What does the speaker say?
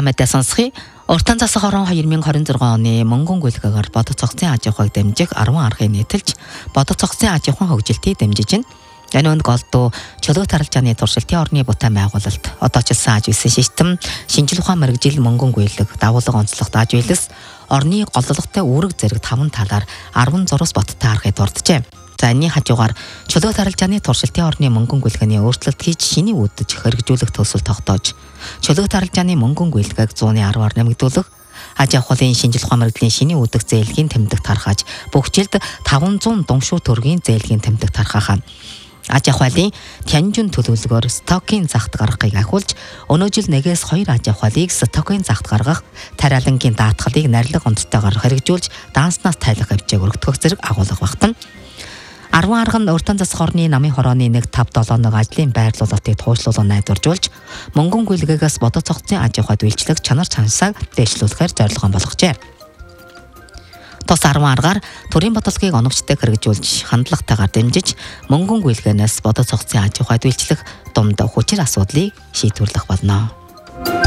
За мэдээ сонсхий. Уртан засаг хорон 2026 оны мөнгөн гүйлгээр бодол цогцын аж ахуйг дэмжих 10 аргыг нийтэлж бодол цогцын аж ахуйн хөгжилтийг дэмжиж байна. Энэ өнд голдуу чөлөө таралжааны туршилтын орны бутаан байгуулалт одоочилсан аж үйлсэн систем шинжил ухаан мэргэжил мөнгөн гүйлэг давуулга онцлогт аж үйлс орны голлогтой үүрэг зэрэг 5 талаар 16 боттой аргыг дурджээ. За энэ хажуугаар чөлөө таралжааны туршилтын орны мөнгөн гүйлгээний өөрчлөлт хийж шиний үүдэж хэрэгжүүлэх төсөл тогтоож чөлөө таралжааны мөнгөн гүйлгээг 110-аар нэмэгдүүлэх аж ахуйн шинжил ухаан мэргэжлийн шиний үүдэх зээлгийн тэмдэг тархааж бүх жилд 500 дуншуу төгрөгийн зээлгийн тэмдэг тархаахаа аж ахуйн тянжин төлөвлөгөөр стокийн загт гаргахыг ахиулж өнөө жил 1-2 аж ахуйг стокийн загт гаргах тариалангийн даатгалыг нарилга онцтойгоор хэрэгжүүлж данснаас тайлах хэмжээг өргөдгөх зэрэг агуулга багтана. 10 арга нь уртан засаг орны намын хорооны 1-5-7 ажлын байрлуулалтыг туушлуулан найдваржуулж мөнгөн гүйлгээгээс бодол цогцын аж ахуйд үйлчлэх чанар чансааг дэвшлүүлэхээр зорилгон болгожээ. Тус 10 аргаар төрийн бодлогыг оновчтой хэрэгжүүлж хандлагатайгаар дэмжиж мөнгөн гүйлгээнээс бодол цогцын аж ахуйд үйлчлэх дунд хүчээр асуудлыг шийдвэрлэх болно.